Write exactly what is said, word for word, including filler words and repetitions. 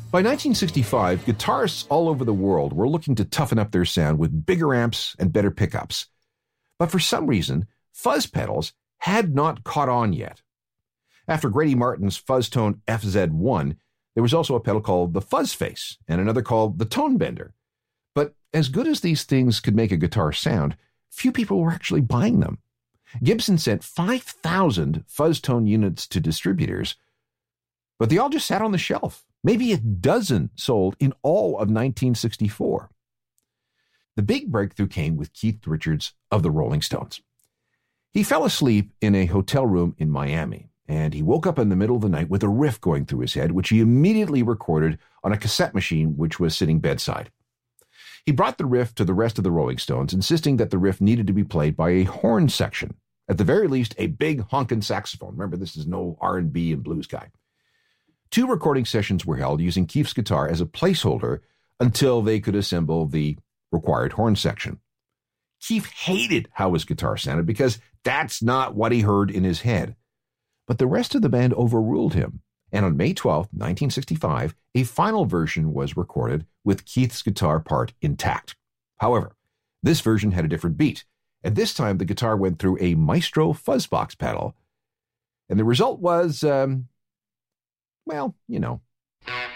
By nineteen sixty-five, guitarists all over the world were looking to toughen up their sound with bigger amps and better pickups. But for some reason, fuzz pedals had not caught on yet. After Grady Martin's Fuzztone F Z one, there was also a pedal called the Fuzz Face and another called the Tone Bender. But as good as these things could make a guitar sound, few people were actually buying them. Gibson sent five thousand Fuzztone units to distributors, but they all just sat on the shelf. Maybe a dozen sold in all of nineteen sixty-four. The big breakthrough came with Keith Richards of the Rolling Stones. He fell asleep in a hotel room in Miami, and he woke up in the middle of the night with a riff going through his head, which he immediately recorded on a cassette machine which was sitting bedside. He brought the riff to the rest of the Rolling Stones, insisting that the riff needed to be played by a horn section, at the very least a big honkin' saxophone. Remember, this is no R and B and blues guy. Two recording sessions were held using Keith's guitar as a placeholder until they could assemble the required horn section. Keith hated how his guitar sounded because that's not what he heard in his head. But the rest of the band overruled him, and on May twelfth, nineteen sixty-five, a final version was recorded with Keith's guitar part intact. However, this version had a different beat, and this time the guitar went through a Maestro Fuzzbox pedal, and the result was, um, well, you know.